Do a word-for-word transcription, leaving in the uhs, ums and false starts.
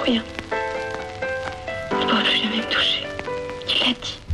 rien. Il ne pourra plus jamais me toucher. Tu l'as dit.